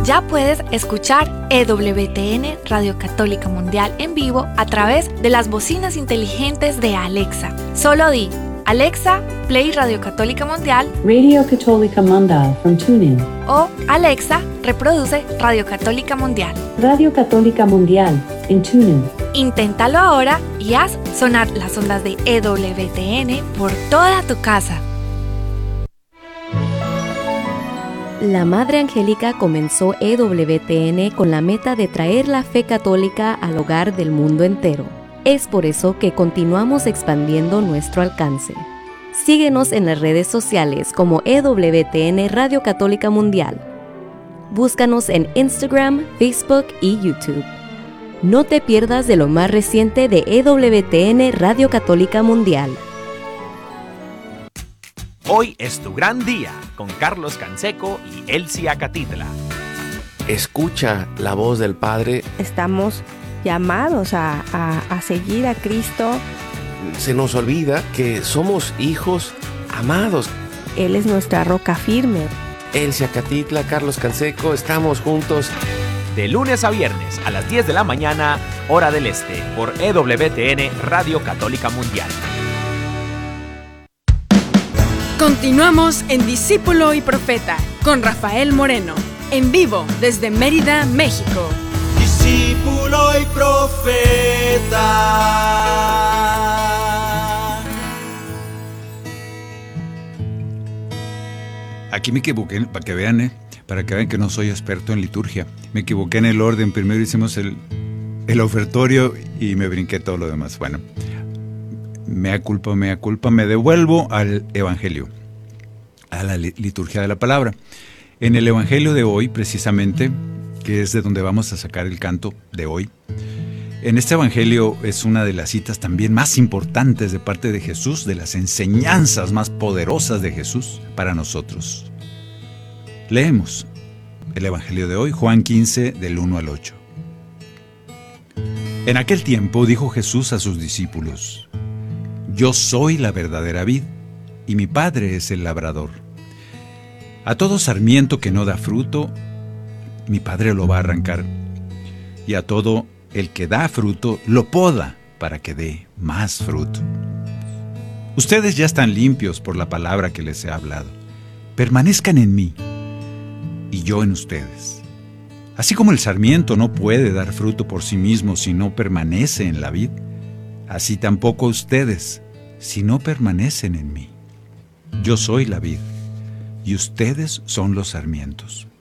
Ya puedes escuchar EWTN Radio Católica Mundial en vivo a través de las bocinas inteligentes de Alexa. Solo di: Alexa, play Radio Católica Mundial. Radio Católica Mundial from TuneIn. O Alexa, reproduce Radio Católica Mundial. Radio Católica Mundial en TuneIn. Inténtalo ahora y haz sonar las ondas de EWTN por toda tu casa. La Madre Angélica comenzó EWTN con la meta de traer la fe católica al hogar del mundo entero. Es por eso que continuamos expandiendo nuestro alcance. Síguenos en las redes sociales como EWTN Radio Católica Mundial. Búscanos en Instagram, Facebook y YouTube. No te pierdas de lo más reciente de EWTN Radio Católica Mundial. Hoy es tu gran día con Carlos Canseco y Elsie Acatitla. Escucha la voz del Padre. Estamos llamados a seguir a Cristo. Se nos olvida que somos hijos amados. Él es nuestra roca firme. Elsie Acatitla, Carlos Canseco, estamos juntos. De lunes a viernes a las 10 de la mañana, hora del este, por EWTN Radio Católica Mundial. Continuamos en Discípulo y Profeta con Rafael Moreno, en vivo desde Mérida, México. Discípulo y Profeta. Aquí me equivoqué, para que vean que no soy experto en liturgia. Me equivoqué en el orden. Primero hicimos el ofertorio y me brinqué todo lo demás. Bueno, mea culpa, me devuelvo al Evangelio, a la liturgia de la palabra. En el Evangelio de hoy, precisamente, que es de donde vamos a sacar el canto de hoy, en este Evangelio es una de las citas también más importantes de parte de Jesús, de las enseñanzas más poderosas de Jesús para nosotros. Leemos el Evangelio de hoy, Juan 15, del 1 al 8. En aquel tiempo dijo Jesús a sus discípulos: Yo soy la verdadera vid, y mi Padre es el labrador. A todo sarmiento que no da fruto, mi Padre lo va a arrancar, y a todo el que da fruto, lo poda para que dé más fruto. Ustedes ya están limpios por la palabra que les he hablado. Permanezcan en mí, y yo en ustedes. Así como el sarmiento no puede dar fruto por sí mismo si no permanece en la vid, así tampoco ustedes, si no permanecen en mí. Yo soy la vid, y ustedes son los sarmientos.